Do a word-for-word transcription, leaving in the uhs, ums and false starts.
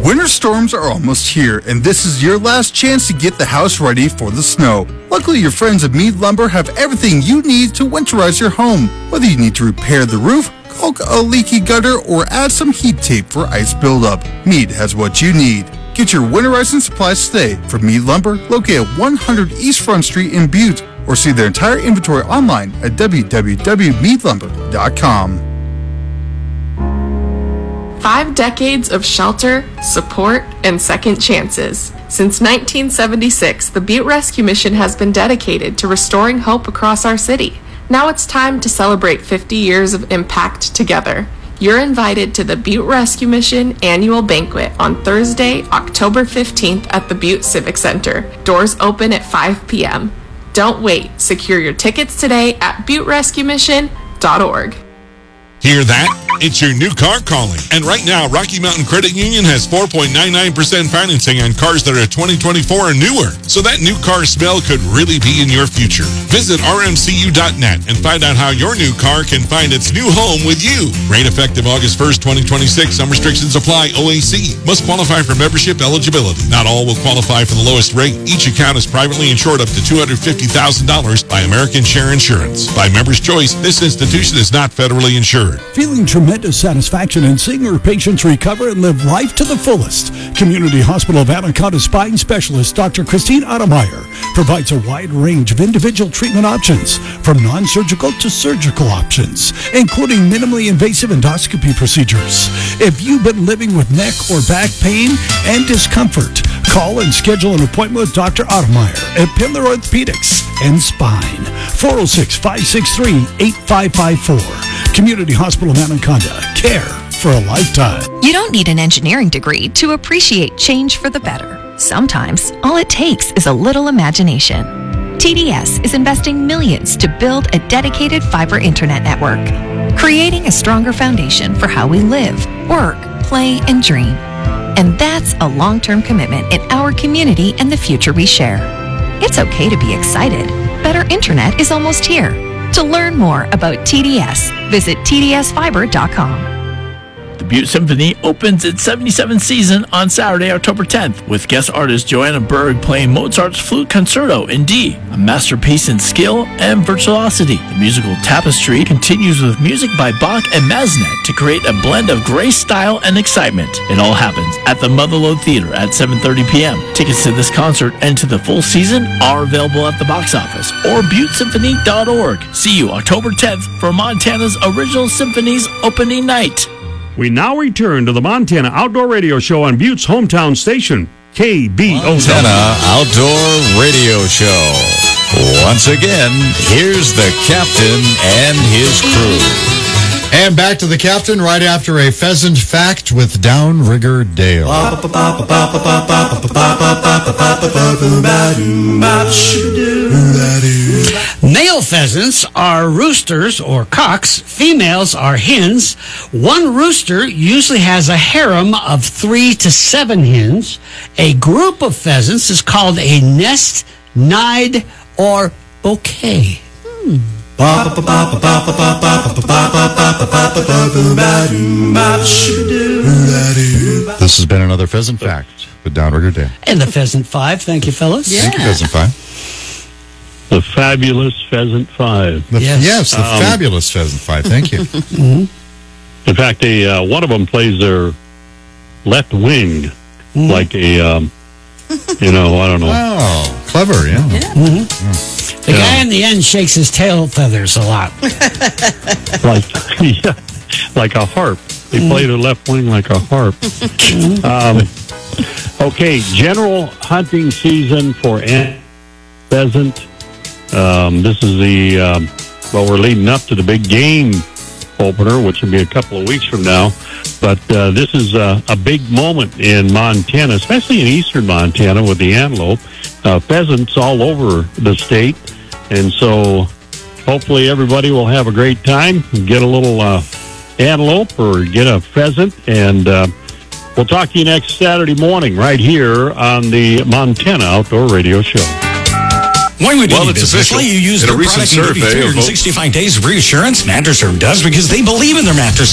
Winter storms are almost here, and this is your last chance to get the house ready for the snow. Luckily, your friends at Mead Lumber have everything you need to winterize your home. Whether you need to repair the roof, caulk a leaky gutter, or add some heat tape for ice buildup, Mead has what you need. Get your winterizing supplies today from Mead Lumber, located at one hundred East Front Street in Butte, or see their entire inventory online at w w w dot mead lumber dot com. Five decades of shelter, support, and second chances. Since nineteen seventy-six, the Butte Rescue Mission has been dedicated to restoring hope across our city. Now it's time to celebrate fifty years of impact together. You're invited to the Butte Rescue Mission annual banquet on Thursday, October fifteenth at the Butte Civic Center. Doors open at five p.m. Don't wait. Secure your tickets today at butte rescue mission dot org. Hear that? It's your new car calling. And right now, Rocky Mountain Credit Union has four point nine nine percent financing on cars that are twenty twenty-four or newer. So that new car smell could really be in your future. Visit r m c u dot net and find out how your new car can find its new home with you. Rate effective August first, twenty twenty-six. Some restrictions apply. O A C. Must qualify for membership eligibility. Not all will qualify for the lowest rate. Each account is privately insured up to two hundred fifty thousand dollars by American Share Insurance. By member's choice, this institution is not federally insured. Feeling tremendous satisfaction in seeing your patients recover and live life to the fullest. Community Hospital of Anaconda spine specialist Doctor Christine Ottemeyer provides a wide range of individual treatment options, from non-surgical to surgical options, including minimally invasive endoscopy procedures. If you've been living with neck or back pain and discomfort, call and schedule an appointment with Doctor Ottemeyer at Pimler Orthopedics and Spine. four oh six, five six three, eight five five four. Community Hospital of Anaconda. Care for a lifetime. You don't need an engineering degree to appreciate change for the better. Sometimes, all it takes is a little imagination. T D S is investing millions to build a dedicated fiber internet network, creating a stronger foundation for how we live, work, play, and dream. And that's a long-term commitment in our community and the future we share. It's okay to be excited. Better internet is almost here. To learn more about T D S, visit t d s fiber dot com. The Butte Symphony opens its seventy-seventh season on Saturday, October tenth, with guest artist Joanna Berg playing Mozart's Flute Concerto in D, a masterpiece in skill and virtuosity. The musical tapestry continues with music by Bach and Massenet to create a blend of grace, style, and excitement. It all happens at the Motherlode Theater at seven thirty p.m. Tickets to this concert and to the full season are available at the box office or butte symphony dot org. See you October tenth for Montana's Original Symphony's opening night. We now return to the Montana Outdoor Radio Show on Butte's hometown station, K B O W. Montana Outdoor Radio Show. Once again, here's the captain and his crew. And back to the captain right after a pheasant fact with Downrigger Dale. Male pheasants are roosters or cocks. Females are hens. One rooster usually has a harem of three to seven hens. A group of pheasants is called a nest, nide, or bouquet. Hmm. This has been another Pheasant Fact with Downrigger Dale. And the Pheasant Five. Thank you, fellas. Yeah. Thank you, Pheasant Five. The fabulous Pheasant Five. The, yes. yes, the um, fabulous Pheasant Five. Thank you. mm-hmm. In fact, a, uh, one of them plays their left wing mm. like a, um, you know, I don't know. Oh, clever, yeah. yeah. Mm-hmm. yeah. The yeah. guy in the end shakes his tail feathers a lot. like, yeah, like a harp. They mm. play their left wing like a harp. um, okay, general hunting season for ant pheasant. Um, this is the, um, well, we're leading up to the big game opener, which will be a couple of weeks from now. But uh, this is uh, a big moment in Montana, especially in eastern Montana with the antelope. Uh, pheasants all over the state. And so hopefully everybody will have a great time and get a little uh, antelope or get a pheasant. And uh, we'll talk to you next Saturday morning right here on the Montana Outdoor Radio Show. Why would well, any it's business official. let you use in their a recent product and give you survey three hundred sixty-five days of reassurance? Mattress Firm does because they believe in their mattress.